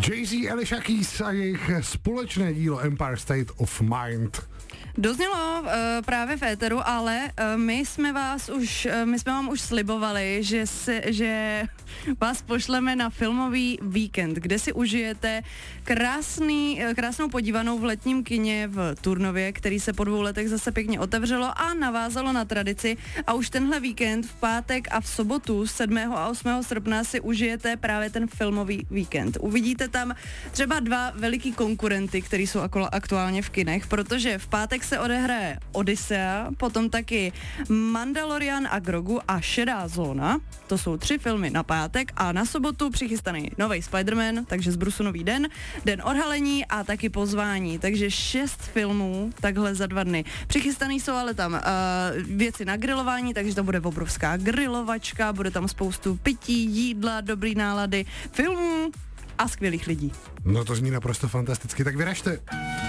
Jay-Z, Alicia Keys a jejich společné dílo Empire State of Mind. Doznělo právě v éteru, ale my jsme vám už slibovali, že vás pošleme na filmový víkend, kde si užijete krásnou podívanou v letním kině v Turnově, který se po 2 letech zase pěkně otevřelo a navázalo na tradici. A už tenhle víkend v pátek a v sobotu 7. a 8. srpna si užijete právě ten filmový víkend. Uvidíte tam třeba 2 veliký konkurenty, který jsou aktuálně v kinech, protože v pátek se odehraje Odyssea, potom taky Mandalorian a Grogu a Šedá zóna. To jsou 3 filmy na pátek a na sobotu přichystaný nový Spider-Man, takže z Brusu nový den odhalení a taky pozvání, takže 6 filmů takhle za 2 dny. Přichystaný jsou ale tam věci na grilování, takže to bude obrovská grilovačka, bude tam spoustu pití, jídla, dobrý nálady, filmů a skvělých lidí. No to zní naprosto fantasticky, tak vyražte.